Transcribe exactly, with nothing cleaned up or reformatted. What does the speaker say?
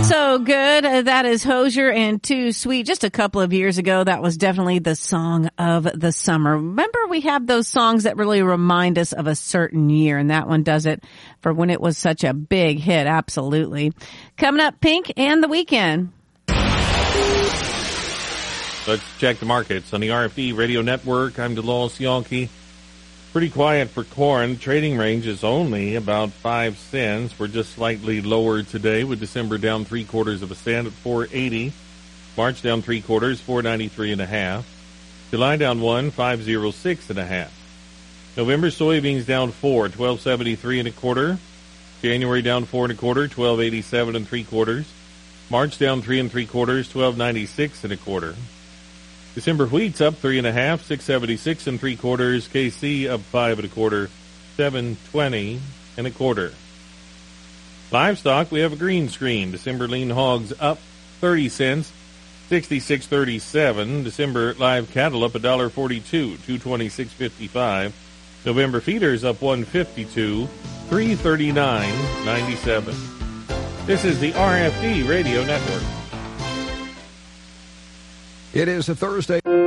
So good. Uh, that is Hozier and Too Sweet. Just a couple of years ago, that was definitely the song of the summer. Remember, we have those songs that really remind us of a certain year, and that one does it for when it was such a big hit. Absolutely. Coming up, Pink and the Weekend. Let's check the markets on the R F D Radio Network. I'm DeLawes Yonke. Pretty quiet for corn. Trading range is only about five cents. We're just slightly lower today with December down three quarters of a cent at four eighty. March down three quarters, four ninety-three and a half. July down one, five oh six and a half. November soybeans down four, twelve seventy-three and a quarter. January down four and a quarter, twelve eighty-seven and three quarters. March down three and three quarters, twelve ninety-six and a quarter. December wheat's up three and a half, six seventy-six and three quarters. K C up five and a quarter, seven twenty and a quarter. Livestock, we have a green screen. December lean hogs up thirty cents, sixty-six thirty-seven. December live cattle up a dollar forty-two, two twenty-six fifty-five. November feeders up one fifty-two, three thirty-nine ninety-seven. This is the R F D Radio Network. It is a Thursday.